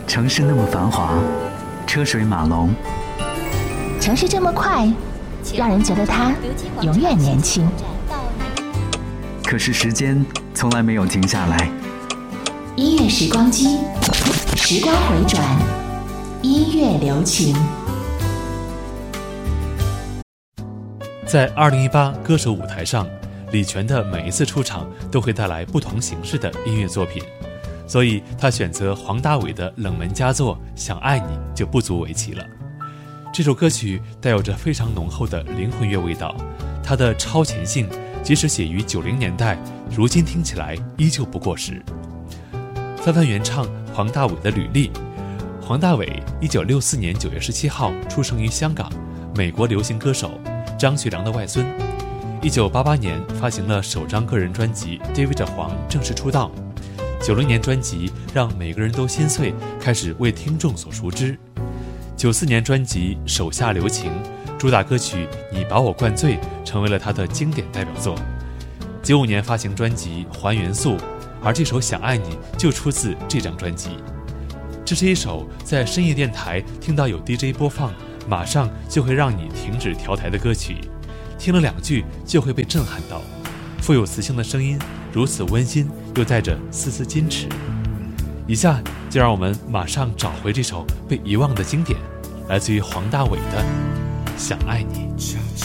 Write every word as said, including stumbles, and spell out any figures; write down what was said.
城市那么繁华，车水马龙， 城市这么快，让人觉得它永远年轻。 可是时间从来没有停下来。 音乐时光机，时光回转，音乐留情。 在二零一八歌手舞台上，李泉的每一次出场都会带来不同形式的音乐作品，所以他选择黄大炜的冷门佳作《想爱你》就不足为奇了。这首歌曲带有着非常浓厚的灵魂乐味道，它的超前性即使写于九零年代，如今听起来依旧不过时。翻翻原唱黄大炜的履历，黄大炜一九六四年九月十七号出生于香港，美国流行歌手张学良的外孙。一九八八年发行了首张个人专辑《David 黄》，正式出道。九零年专辑《让每个人都心碎》开始为听众所熟知。九四年专辑《手下留情》，主打歌曲《你把我灌醉》成为了他的经典代表作。九五年发行专辑《还原素》，而这首《想爱你》就出自这张专辑。这是一首在深夜电台听到有 D J 播放，马上就会让你停止调台的歌曲，听了两句就会被震撼到。富有磁性的声音，如此温馨，又带着丝丝矜持。以下就让我们马上找回这首被遗忘的经典，来自于黄大炜的《想爱你》。 悄悄